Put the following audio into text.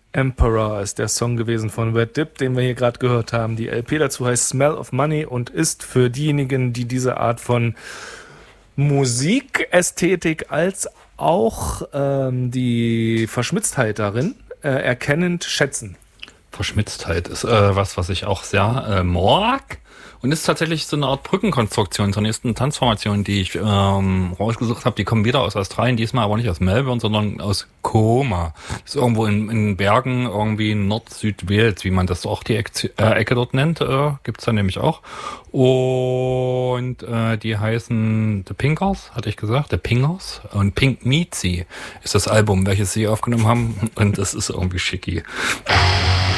Emperor ist der Song gewesen von Red Dip, den wir hier gerade gehört haben. Die LP dazu heißt Smell of Money und ist für diejenigen, die diese Art von Musikästhetik als auch die Verschmitztheit darin erkennend schätzen. Verschmitztheit ist was ich auch sehr mag. Und ist tatsächlich so eine Art Brückenkonstruktion zur nächsten Tanzformation, die ich rausgesucht habe. Die kommen wieder aus Australien, diesmal aber nicht aus Melbourne, sondern aus Cooma. Das ist irgendwo in Bergen, irgendwie Nord-Süd-Wales, wie man das auch die Ecke dort nennt, gibt's da nämlich auch. Und die heißen The Pinkers, hatte ich gesagt, The Pingers. Und Pink Meatsy ist das Album, welches sie aufgenommen haben. Und das ist irgendwie schicki.